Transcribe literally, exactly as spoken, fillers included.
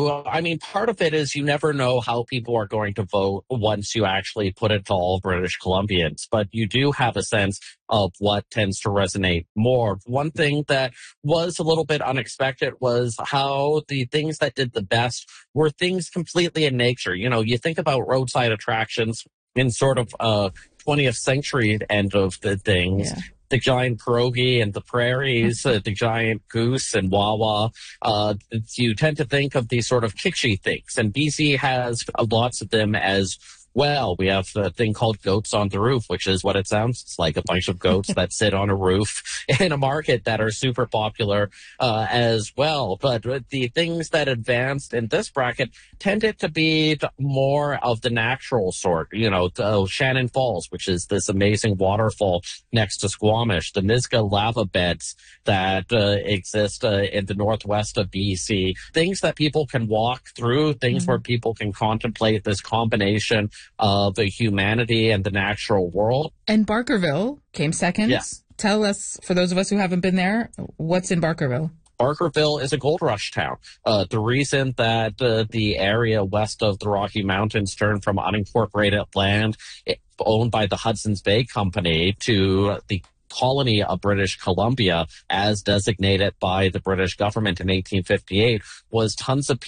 So, I mean, part of it is you never know how people are going to vote once you actually put it to all British Columbians, but you do have a sense of what tends to resonate more. One thing that was a little bit unexpected was how the things that did the best were things completely in nature. You know, you think about roadside attractions in sort of uh twentieth century end of the things. Yeah. The giant pierogi and the prairies, uh, the giant goose and Wawa. Uh, you tend to think of these sort of kitschy things, and B C has uh, lots of them as well. We have a thing called Goats on the Roof, which is what it sounds. It's like a bunch of goats that sit on a roof in a market that are super popular uh, as well. But the things that advanced in this bracket tended to be more of the natural sort. You know, the Shannon Falls, which is this amazing waterfall next to Squamish, the Nisga'a lava beds that uh, exist uh, in the northwest of B C, things that people can walk through, things mm-hmm. where people can contemplate this combination of the humanity and the natural world. And Barkerville came second. Yeah. Tell us, for those of us who haven't been there, what's in Barkerville? Barkerville is a gold rush town. Uh, the reason that uh, the area west of the Rocky Mountains turned from unincorporated land owned by the Hudson's Bay Company to the colony of British Columbia, as designated by the British government in eighteen fifty-eight, was tons of